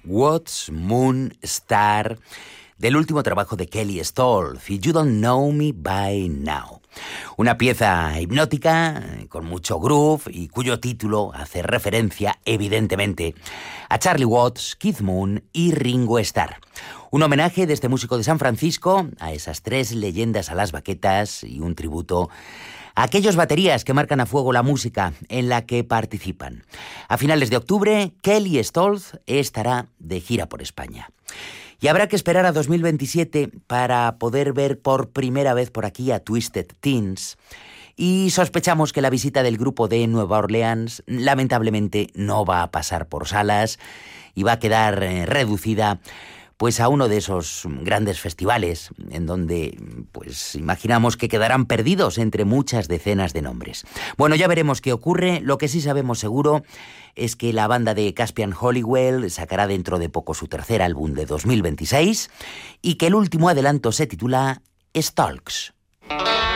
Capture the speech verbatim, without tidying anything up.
What's Moon Star, del último trabajo de Kelly Stoltz, You Don't Know Me By Now. Una pieza hipnótica, con mucho groove y cuyo título hace referencia, evidentemente, a Charlie Watts, Keith Moon y Ringo Starr. Un homenaje de este músico de San Francisco a esas tres leyendas a las baquetas y un tributo a aquellos baterías que marcan a fuego la música en la que participan. A finales de octubre, Kelly Stoltz estará de gira por España. Y habrá que esperar a dos mil veintisiete para poder ver por primera vez por aquí a Twisted Teens. Y sospechamos que la visita del grupo de Nueva Orleans lamentablemente no va a pasar por salas y va a quedar eh, reducida pues a uno de esos grandes festivales en donde pues imaginamos que quedarán perdidos entre muchas decenas de nombres. Bueno, ya veremos qué ocurre. Lo que sí sabemos seguro es que la banda de Caspian Hollywell sacará dentro de poco su tercer álbum de dos mil veintiséis y que el último adelanto se titula Stalks.